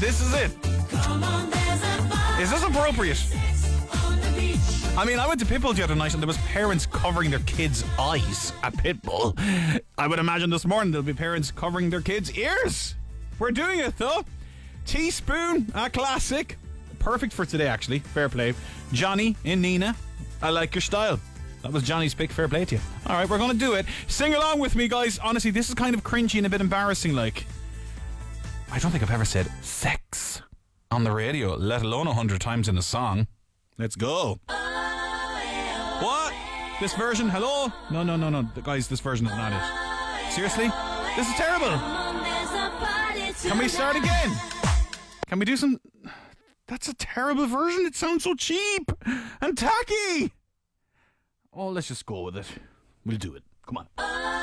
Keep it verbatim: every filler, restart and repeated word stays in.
This is it. Is this appropriate? I mean, I went to Pitbull the other night and there was parents covering their kids' eyes at Pitbull. I would imagine this morning there'll be parents covering their kids' ears. We're doing it though. Teaspoon, a classic. Perfect for today, actually. Fair play. Johnny in Nina, I like your style. That was Johnny's pick. Fair play to you. All right, we're going to do it. Sing along with me, guys. Honestly, this is kind of cringy and a bit embarrassing. Like, I don't think I've ever said sex on the radio, let alone a hundred times in a song. Let's go. What? This version? Hello? No, no, no, no. Guys, this version is not it. Seriously? This is terrible. Can we start again? Can we do some... That's a terrible version. It sounds so cheap and tacky. Oh, let's just go with it. We'll do it. Come on.